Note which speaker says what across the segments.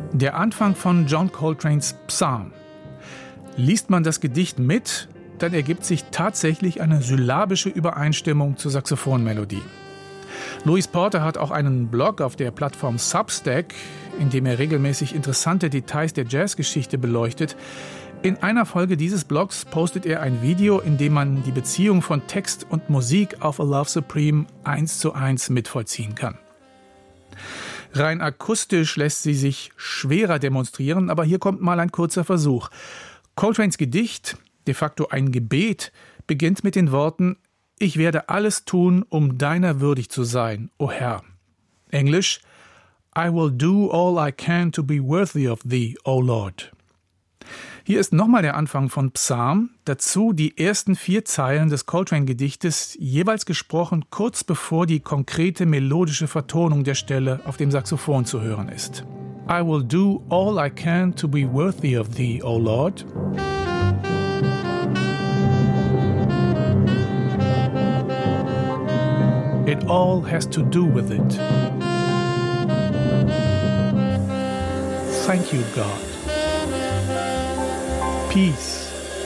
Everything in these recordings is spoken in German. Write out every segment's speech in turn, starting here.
Speaker 1: Der Anfang von John Coltranes Psalm. Liest man das Gedicht mit, dann ergibt sich tatsächlich eine syllabische Übereinstimmung zur Saxophonmelodie. Louis Porter hat auch einen Blog auf der Plattform Substack, in dem er regelmäßig interessante Details der Jazzgeschichte beleuchtet. In einer Folge dieses Blogs postet er ein Video, in dem man die Beziehung von Text und Musik auf A Love Supreme 1:1 mitvollziehen kann. Rein akustisch lässt sie sich schwerer demonstrieren, aber hier kommt mal ein kurzer Versuch. Coltranes Gedicht, de facto ein Gebet, beginnt mit den Worten: Ich werde alles tun, um deiner würdig zu sein, o Herr. Englisch: I will do all I can to be worthy of thee, O Lord. Hier ist nochmal der Anfang von Psalm, dazu die ersten 4 Zeilen des Coltrane-Gedichtes, jeweils gesprochen kurz bevor die konkrete melodische Vertonung der Stelle auf dem Saxophon zu hören ist. I will do all I can to be worthy of thee, O Lord. It all has to do with it. Thank you, God. Peace.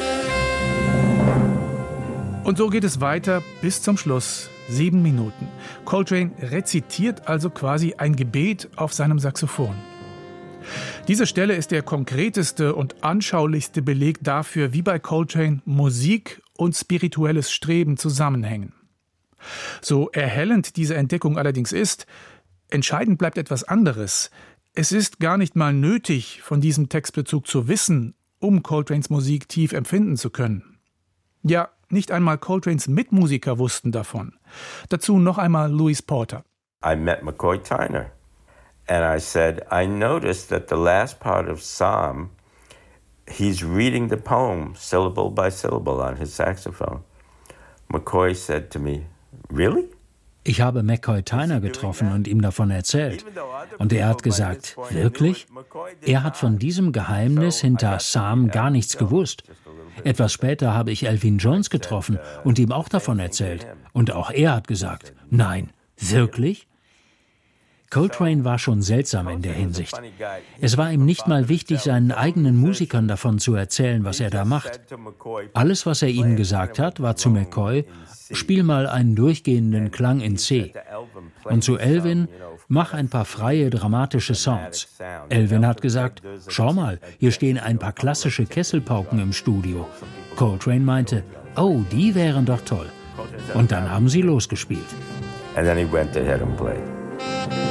Speaker 1: Und so geht es weiter bis zum Schluss. 7 Minuten. Coltrane rezitiert also quasi ein Gebet auf seinem Saxophon. Diese Stelle ist der konkreteste und anschaulichste Beleg dafür, wie bei Coltrane Musik und spirituelles Streben zusammenhängen. So erhellend diese Entdeckung allerdings ist, entscheidend bleibt etwas anderes. Es ist gar nicht mal nötig, von diesem Textbezug zu wissen, um Coltranes Musik tief empfinden zu können. Ja, nicht einmal Coltranes Mitmusiker wussten davon. Dazu noch einmal Louis Porter.
Speaker 2: I met McCoy Tyner and I said, I noticed that the last part of Psalm, he's reading the poem syllable by syllable on his saxophone. McCoy said to me, really?
Speaker 3: Ich habe McCoy Tyner getroffen und ihm davon erzählt. Und er hat gesagt, wirklich? Er hat von diesem Geheimnis hinter Psalm gar nichts gewusst. Etwas später habe ich Elvin Jones getroffen und ihm auch davon erzählt. Und auch er hat gesagt, nein, wirklich? Coltrane war schon seltsam in der Hinsicht. Es war ihm nicht mal wichtig, seinen eigenen Musikern davon zu erzählen, was er da macht. Alles, was er ihnen gesagt hat, war zu McCoy: Spiel mal einen durchgehenden Klang in C. Und zu Elvin: Mach ein paar freie, dramatische Sounds. Elvin hat gesagt: Schau mal, hier stehen ein paar klassische Kesselpauken im Studio. Coltrane meinte: Oh, die wären doch toll. Und dann haben sie losgespielt.
Speaker 2: And then he went ahead and played.